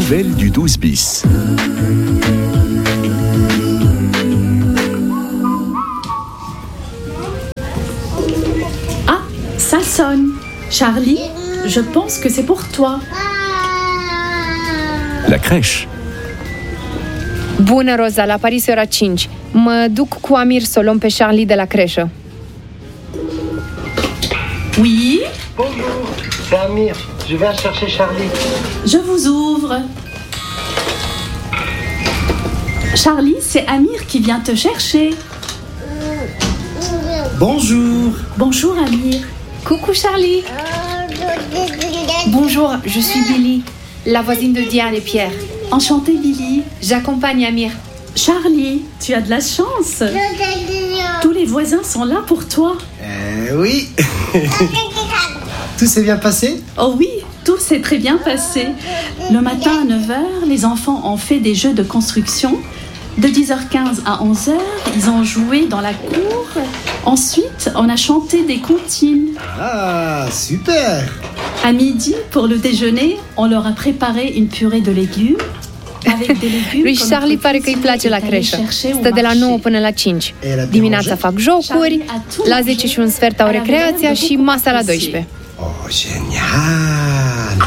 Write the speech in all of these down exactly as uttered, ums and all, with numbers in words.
nouvelles du douze bis. Ah, ça sonne. Charlie, je pense que c'est pour toi. La crèche. Bună, Roza, la Paris e ora cinci. Mă duc cu Amir să o luăm pe Charlie de la creșă. Oui? Bonjour, c'est Amir. Je viens chercher Charlie. Je vous ouvre. Charlie, c'est Amir qui vient te chercher. Bonjour. Bonjour Amir. Coucou, Charlie. Bonjour, je suis Billy, la voisine de Diane et Pierre. Enchantée Billy. J'accompagne Amir. Charlie, tu as de la chance. Tous les voisins sont là pour toi. Euh, oui. Tout s'est bien passé? Oh oui, tout s'est très bien passé. Le matin à neuf heures, les enfants ont fait des jeux de construction. De dix heures quinze à onze heures, ils ont joué dans la cour. Ensuite, on a chanté des comptines. Ah, super. À midi, pour le déjeuner, on leur a préparé une purée de légumes. Avec des légumes. Lui Charlie pare că îi place la creșă. Stă de la nouă până la cinci. Dimineața fac jocuri, la zece și un sfert au recreația și masa la douăsprezece. Oh, génial.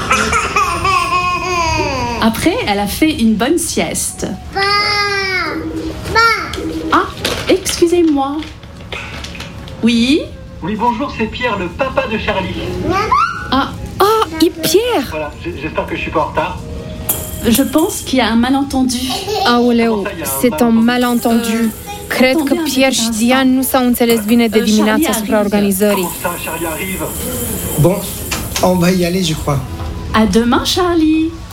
Après, elle a fait une bonne sieste. Ah, excusez-moi. Oui? Oui, bonjour, c'est Pierre, le papa de Charlie. Ah, Ah, e Pierre! Voilà, j'espère que je suis pas en retard. je pense qu'il y a un malentendu. Aoleu, c'est un malentendu. Cred că Pierre și Diane nu s-au înțeles bine de dimineață asupra organizării. Ça, Charlie arrive. Bon, on va y aller, je crois. À demain, Charlie.